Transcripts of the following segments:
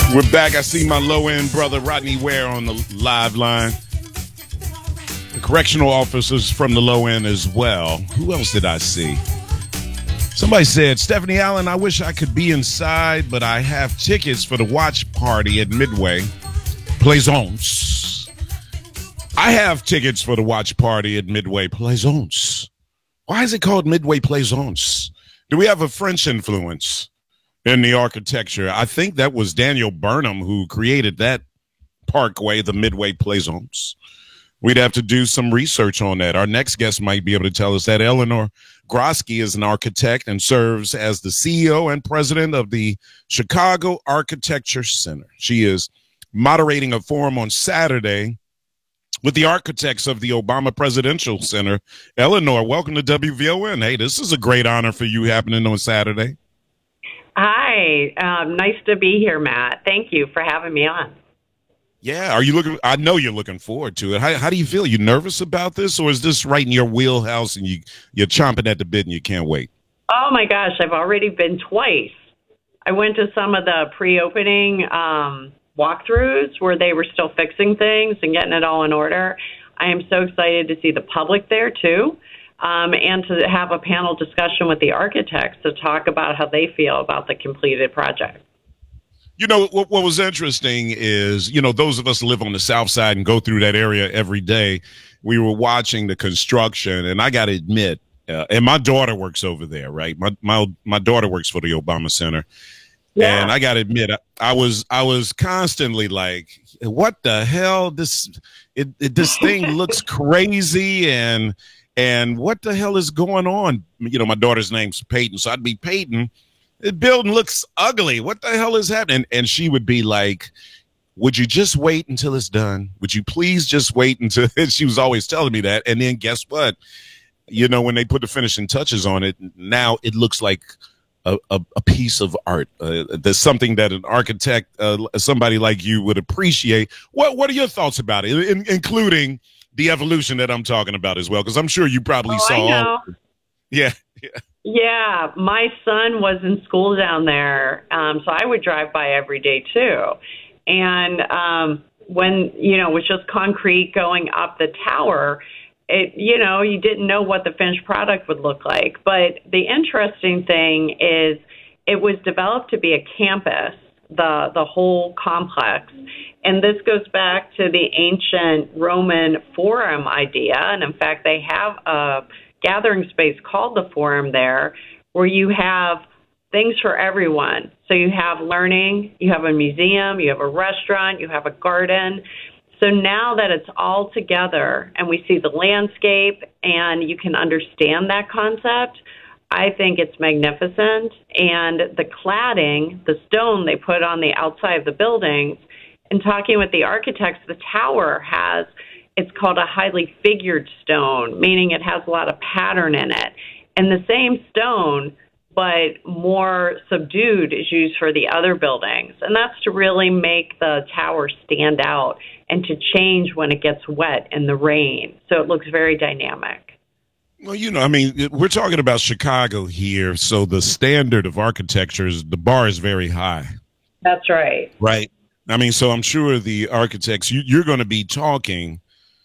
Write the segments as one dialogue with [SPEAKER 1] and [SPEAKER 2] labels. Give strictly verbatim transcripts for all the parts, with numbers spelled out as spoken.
[SPEAKER 1] We're back. I see my low-end brother Rodney Ware on the live line. The correctional officers from the low end as well. Who else did I see? Somebody said, Stephanie Allen, I wish I could be inside, but I have tickets for the watch party at Midway Plaisance. I have tickets for the watch party at Midway Plaisance. Why is it called Midway Plaisance? Do we have a French influence in the architecture? I think that was Daniel Burnham who created that parkway, the Midway Plaisance. We'd have to do some research on that. Our next guest might be able to tell us that. Eleanor Grosky is an architect and serves as the C E O and president of the Chicago Architecture Center. She is moderating a forum on Saturday with the architects of the Obama Presidential Center. Eleanor, welcome to W V O N. Hey, this is a great honor for you happening on Saturday.
[SPEAKER 2] Hi, um, nice to be here, Matt. Thank you for having me on.
[SPEAKER 1] Yeah, are you looking? I know you're looking forward to it. How, how do you feel? You nervous about this, or is this right in your wheelhouse and you you're chomping at the bit and you can't wait?
[SPEAKER 2] Oh my gosh, I've already been twice. I went to some of the pre-opening um, walkthroughs where they were still fixing things and getting it all in order. I am so excited to see the public there too, um, and to have a panel discussion with the architects to talk about how they feel about the completed project.
[SPEAKER 1] You know, what, what was interesting is, you know, those of us who live on the South Side and go through that area every day, we were watching the construction, and I got to admit, uh, and my daughter works over there, right? My my my daughter works for the Obama Center, yeah. And I got to admit, I, I was I was constantly like, what the hell? This it, it this thing looks crazy, and and what the hell is going on? You know, my daughter's name's Peyton, so I'd be Peyton. The building looks ugly. What the hell is happening? And she would be like, would you just wait until it's done? Would you please just wait until – she was always telling me that. And then guess what? You know, when they put the finishing touches on it, now it looks like a, a, a piece of art. Uh, there's something that an architect, uh, somebody like you would appreciate. What What are your thoughts about it, in, including the evolution that I'm talking about as well? Because I'm sure you probably
[SPEAKER 2] oh,
[SPEAKER 1] saw
[SPEAKER 2] I know.
[SPEAKER 1] all – yeah, yeah.
[SPEAKER 2] Yeah, my son was in school down there, um, so I would drive by every day too. And um, when, you know, it was just concrete going up the tower, it, you know, you didn't know what the finished product would look like. But the interesting thing is it was developed to be a campus, the, the whole complex. And this goes back to the ancient Roman forum idea. And in fact, they have a gathering space called the Forum there, where you have things for everyone. So you have learning, you have a museum, you have a restaurant, you have a garden. So now that it's all together and we see the landscape and you can understand that concept, I think it's magnificent. And the cladding, the stone they put on the outside of the buildings, and talking with the architects, the tower has it's called a highly figured stone, meaning it has a lot of pattern in it. And the same stone, but more subdued, is used for the other buildings. And that's to really make the tower stand out and to change when it gets wet in the rain. So it looks very dynamic.
[SPEAKER 1] Well, you know, I mean, we're talking about Chicago here, so the standard of architecture is, the bar is very high.
[SPEAKER 2] That's right.
[SPEAKER 1] Right. I mean, so I'm sure the architects, you, you're going to be talking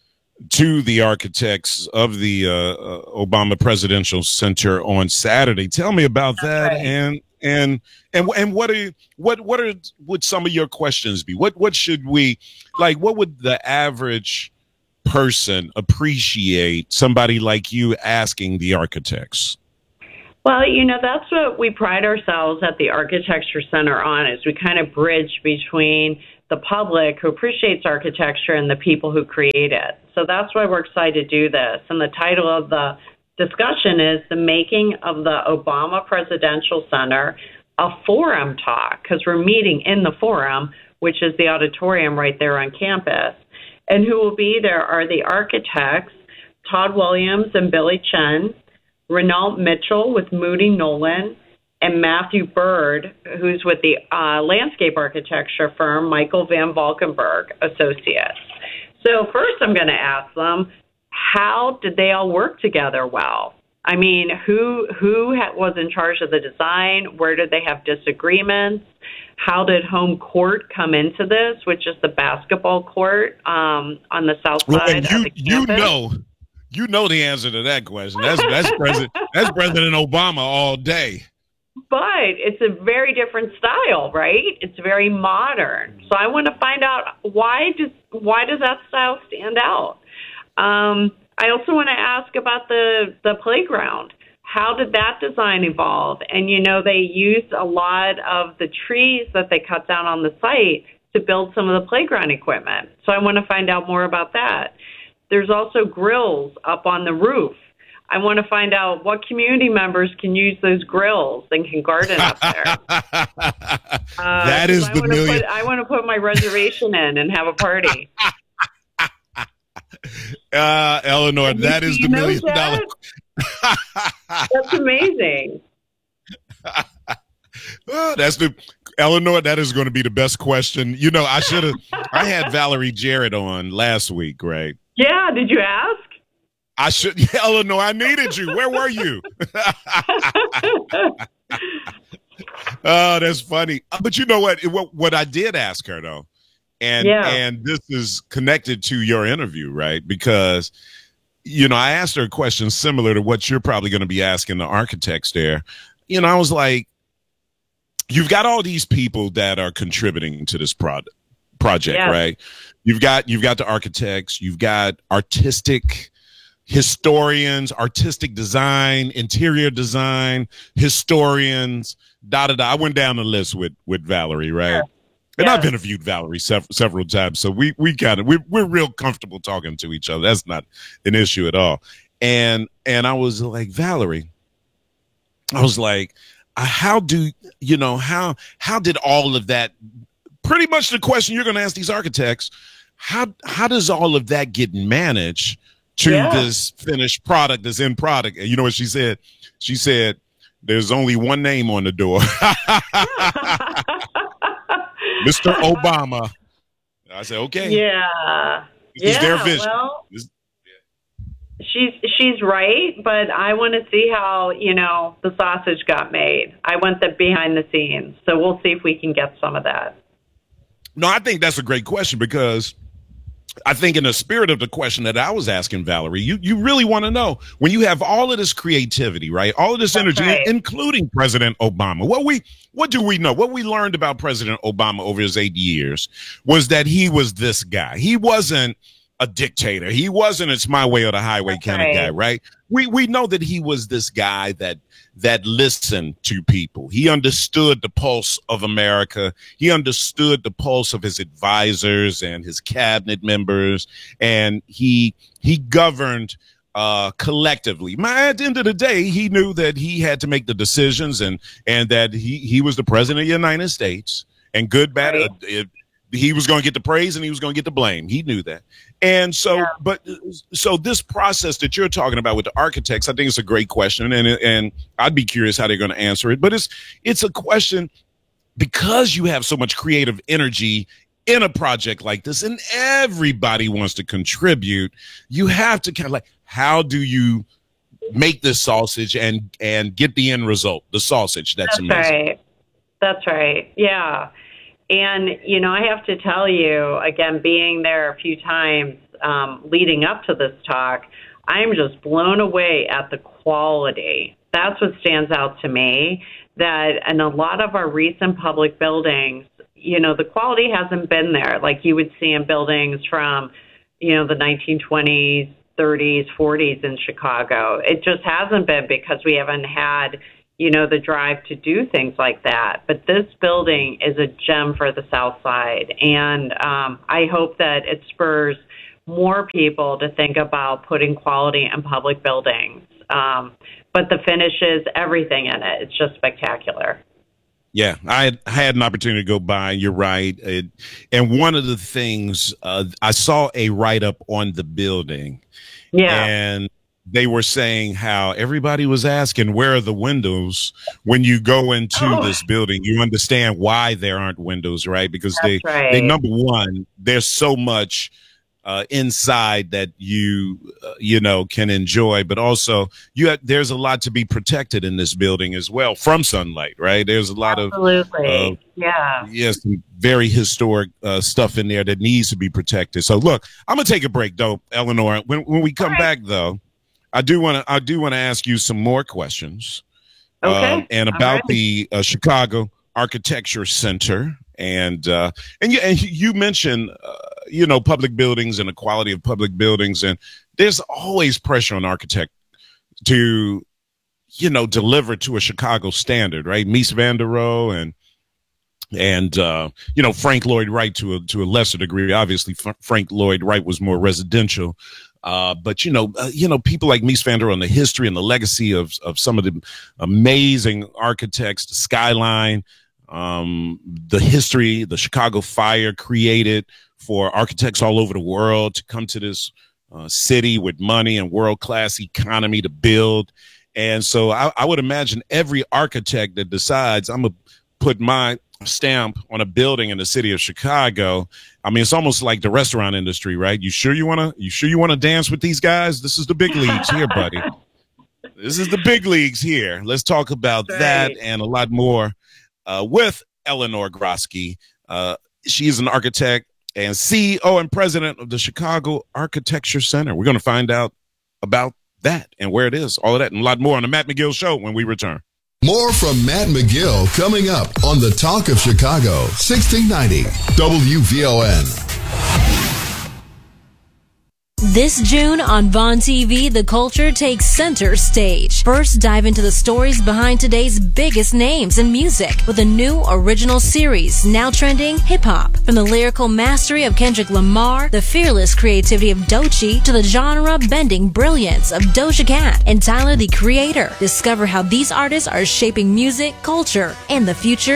[SPEAKER 1] to the architects of the uh, uh, Obama Presidential Center on Saturday. Tell me about
[SPEAKER 2] That's
[SPEAKER 1] that,
[SPEAKER 2] right.
[SPEAKER 1] and and and and what are what what are would some of your questions be? What what should we like? What would the average person appreciate somebody like you asking the architects?
[SPEAKER 2] Well, you know, that's what we pride ourselves at the Architecture Center on, is we kind of bridge between the public who appreciates architecture and the people who create it. So that's why we're excited to do this. And the title of the discussion is The Making of the Obama Presidential Center, a Forum Talk, because we're meeting in the Forum, which is the auditorium right there on campus. And who will be there are the architects, Todd Williams and Billy Chen, Renault Mitchell with Moody Nolan, and Matthew Bird, who's with the uh, landscape architecture firm Michael Van Valkenburg Associates. So first I'm going to ask them, how did they all work together well? I mean, who who ha- was in charge of the design? Where did they have disagreements? how did home court come into this, which is the basketball court um, on the south
[SPEAKER 1] Well,
[SPEAKER 2] side
[SPEAKER 1] and you,
[SPEAKER 2] of the
[SPEAKER 1] you
[SPEAKER 2] campus.
[SPEAKER 1] know, you know the answer to that question. That's that's President that's President Obama all day.
[SPEAKER 2] But it's a very different style, right? It's very modern. So I want to find out why does why does that style stand out? Um, I also want to ask about the the playground. How did that design evolve? And, you know, they used a lot of the trees that they cut down on the site to build some of the playground equipment. So I want to find out more about that. There's also grills up on the roof. I want to find out what community members can use those grills and can garden up there. Uh,
[SPEAKER 1] that is
[SPEAKER 2] I
[SPEAKER 1] the million.
[SPEAKER 2] Put, I want to put my reservation in and have a party.
[SPEAKER 1] Uh, Eleanor, that is the million
[SPEAKER 2] that?
[SPEAKER 1] dollar.
[SPEAKER 2] That's amazing.
[SPEAKER 1] Oh, that's the Eleanor. That is going to be the best question. You know, I should have. I had Valerie Jarrett on last week, right?
[SPEAKER 2] Yeah. Did you ask?
[SPEAKER 1] I should. Yeah, Eleanor, I needed you. Where were you? Oh, that's funny. But you know what? What what I did ask her though, and
[SPEAKER 2] yeah.
[SPEAKER 1] and this is connected to your interview, right? Because you know, I asked her a question similar to what you're probably going to be asking the architects there. You know, I was like, you've got all these people that are contributing to this product project,
[SPEAKER 2] yeah.
[SPEAKER 1] right? You've got you've got the architects, you've got artistic historians, artistic design, interior design, historians, da da da. I went down the list with with Valerie, right? Yeah. And yeah. I've interviewed Valerie several several times, so we we kind of we're we're real comfortable talking to each other. That's not an issue at all. And and I was like, Valerie, I was like, how do you know how how did all of that? Pretty much the question you're going to ask these architects: how how does all of that get managed to yeah. this finished product, this end product? And you know what she said? She said, "There's only one name on the door." Mister Obama. I said, okay.
[SPEAKER 2] Yeah.
[SPEAKER 1] This
[SPEAKER 2] yeah,
[SPEAKER 1] is their vision.
[SPEAKER 2] Well,
[SPEAKER 1] this,
[SPEAKER 2] yeah. She's she's right, but I want to see how, you know, the sausage got made. I want the behind the scenes. So we'll see if we can get some of that.
[SPEAKER 1] No, I think that's a great question because I think in the spirit of the question that I was asking Valerie, you, you really want to know when you have all of this creativity, right? All of this
[SPEAKER 2] That's
[SPEAKER 1] energy,
[SPEAKER 2] right.
[SPEAKER 1] including President Obama. What we what do we know? What we learned about President Obama over his eight years was that he was this guy. He wasn't a dictator. He wasn't it's my way or the highway
[SPEAKER 2] That's
[SPEAKER 1] kind
[SPEAKER 2] right.
[SPEAKER 1] of guy, right? We we know that he was this guy that that listened to people. He understood the pulse of America. He understood the pulse of his advisors and his cabinet members, and he he governed uh, collectively. My, at the end of the day, he knew that he had to make the decisions, and and that he he was the president of the United States, and good, bad.
[SPEAKER 2] Right.
[SPEAKER 1] Uh, it, he was going to get the praise and he was going to get the blame. He knew that. And so, yeah. but so this process that you're talking about with the architects, I think it's a great question. And, and I'd be curious how they're going to answer it, but it's, it's a question because you have so much creative energy in a project like this and everybody wants to contribute. You have to kind of like, how do you make this sausage and, and get the end result, the sausage? That's,
[SPEAKER 2] That's
[SPEAKER 1] amazing.
[SPEAKER 2] Right. That's right. Yeah. And, you know, I have to tell you, again, being there a few times um, leading up to this talk, I'm just blown away at the quality. That's what stands out to me, that in a lot of our recent public buildings, you know, the quality hasn't been there like you would see in buildings from, you know, the nineteen twenties, thirties, forties in Chicago. It just hasn't been because we haven't had you know, the drive to do things like that. But this building is a gem for the South Side. And um, I hope that it spurs more people to think about putting quality in public buildings. Um, but the finishes, everything in it, it's just spectacular.
[SPEAKER 1] Yeah, I had, I had an opportunity to go by. You're right. It, and one of the things, uh, I saw a write-up on the building.
[SPEAKER 2] Yeah.
[SPEAKER 1] And they were saying how everybody was asking, where are the windows? When you go into oh. this building, you understand why there aren't windows, right? Because
[SPEAKER 2] That's
[SPEAKER 1] they,
[SPEAKER 2] right.
[SPEAKER 1] they, number one, there's so much uh, inside that you uh, you know can enjoy, but also you have, there's a lot to be protected in this building as well from sunlight, right? There's a lot
[SPEAKER 2] Absolutely.
[SPEAKER 1] of uh,
[SPEAKER 2] yeah,
[SPEAKER 1] yeah, some very historic uh, stuff in there that needs to be protected. So look, I'm gonna take a break though, Eleanor. When when we come
[SPEAKER 2] right.
[SPEAKER 1] back though, I do want to I do want to ask you some more questions.
[SPEAKER 2] Okay.
[SPEAKER 1] Um, and about
[SPEAKER 2] right.
[SPEAKER 1] the uh, Chicago Architecture Center, and uh, and you and you mentioned uh, you know public buildings and the quality of public buildings, and there's always pressure on architects to you know deliver to a Chicago standard, right? Mies van der Rohe and and uh, you know Frank Lloyd Wright to a to a lesser degree. Obviously, F- Frank Lloyd Wright was more residential. Uh, but, you know, uh, you know, people like Mies van der Rohe and the history and the legacy of, of some of the amazing architects, the skyline, um, the history, the Chicago Fire created for architects all over the world to come to this uh, city with money and world-class economy to build. And so I, I would imagine every architect that decides I'm going to put my stamp on a building in the city of Chicago. I mean, it's almost like the restaurant industry, right? You sure you want to, you sure you want to dance with these guys? This is the big leagues here, buddy. This is the big leagues here. Let's talk about
[SPEAKER 2] right.
[SPEAKER 1] that and a lot more uh, with Eleanor Grosky. Uh, she's an architect and C E O and president of the Chicago Architecture Center. We're going to find out about that and where it is, all of that and a lot more on the Matt McGill Show when we return.
[SPEAKER 3] More from Matt McGill coming up on the Talk of Chicago, sixteen ninety W V O N.
[SPEAKER 4] This June on Vaughn T V, the culture takes center stage. First, dive into the stories behind today's biggest names in music with a new original series, now trending hip-hop. From the lyrical mastery of Kendrick Lamar, the fearless creativity of Doechii, to the genre-bending brilliance of Doja Cat and Tyler, the Creator. Discover how these artists are shaping music, culture, and the future